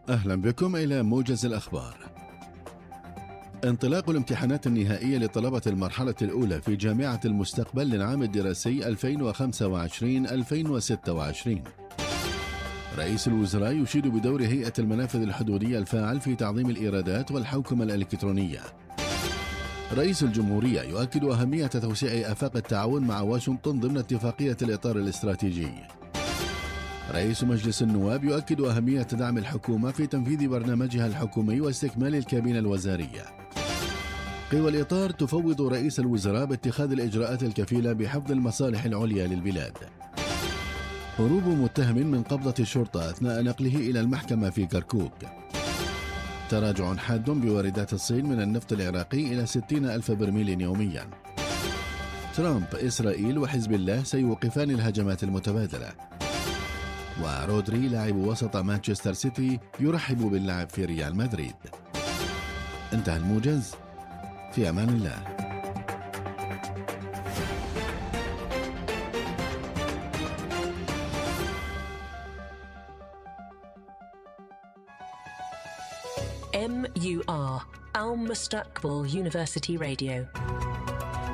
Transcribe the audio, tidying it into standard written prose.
أهلا بكم إلى موجز الأخبار. انطلاق الامتحانات النهائية لطلبة المرحلة الأولى في جامعة المستقبل للعام الدراسي 2025-2026. رئيس الوزراء يشيد بدور هيئة المنافذ الحدودية الفاعل في تعظيم الإيرادات والحوكمة الإلكترونية. رئيس الجمهورية يؤكد أهمية توسيع آفاق التعاون مع واشنطن ضمن اتفاقية الإطار الاستراتيجي. رئيس مجلس النواب يؤكد أهمية دعم الحكومة في تنفيذ برنامجها الحكومي واستكمال الكابينة الوزارية. قوى الإطار تفوض رئيس الوزراء باتخاذ الإجراءات الكفيلة بحفظ المصالح العليا للبلاد. هروب متهم من قبضة الشرطة أثناء نقله إلى المحكمة في كركوك. تراجع حاد بواردات الصين من النفط العراقي إلى 60,000 برميل يوميا. ترامب، إسرائيل وحزب الله سيوقفان الهجمات المتبادلة. ورودري لاعب وسط مانشستر سيتي يرحب باللعب في ريال مدريد. انتهى الموجز، في أمان الله. MUR Al Mustaqbal University Radio.